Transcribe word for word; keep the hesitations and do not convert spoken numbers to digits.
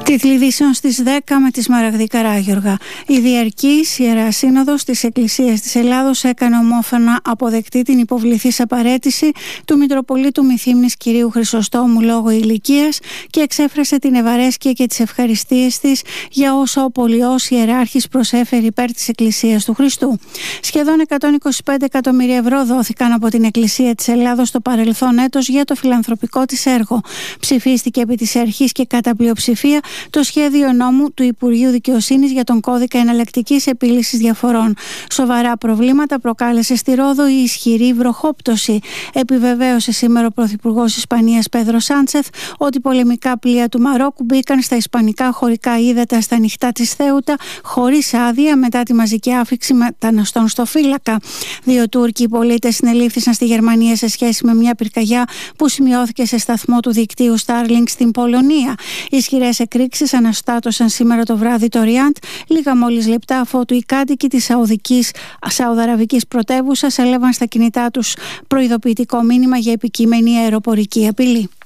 Τίτλοι ειδήσεων στις δέκα με τη Σμαραγδή Καράγιοργα. Η Διαρκής Ιερά Σύνοδος της Εκκλησίας της Ελλάδος έκανε ομόφωνα αποδεκτή την υποβληθής απαρέτηση του Μητροπολίτου Μυθύμνης Κυρίου Χρυσοστόμου λόγω ηλικίας και εξέφρασε την ευαρέσκεια και τις ευχαριστίες της για όσα ο Πολιός Ιεράρχης προσέφερε υπέρ της Εκκλησίας του Χριστού. Σχεδόν εκατόν είκοσι πέντε εκατομμύρια ευρώ δόθηκαν από την Εκκλησία της Ελλάδος στο παρελθόν έτος για το φιλανθρωπικό της έργο. Ψηφίστηκε επί της αρχής και κατά πλειοψηφία το σχέδιο νόμου του Υπουργείου Δικαιοσύνης για τον κώδικα εναλλακτικής επίλυσης διαφορών. Σοβαρά προβλήματα προκάλεσε στη Ρόδο η ισχυρή βροχόπτωση. Επιβεβαίωσε σήμερα ο Πρωθυπουργός Ισπανίας Πέδρο Σάντσεθ ότι πολεμικά πλοία του Μαρόκου μπήκαν στα ισπανικά χωρικά ύδατα στα νυχτά της Θέουτα χωρίς άδεια μετά τη μαζική άφιξη μεταναστών στο Φύλακα. Δύο Τούρκοι πολίτες συνελήφθησαν στη Γερμανία σε σχέση με μια πυρκαγιά που σημειώθηκε σε σταθμό του δικτύου Starlink στην Πολωνία. Ισχυρές εκρήξεις αναστάτωσαν σήμερα το βράδυ το Ριάντ, λίγα μόλις λεπτά αφότου οι κάτοικοι της Σαουδικής, Σαουδαραβικής πρωτεύουσας έλαβαν στα κινητά τους προειδοποιητικό μήνυμα για επικείμενη αεροπορική απειλή.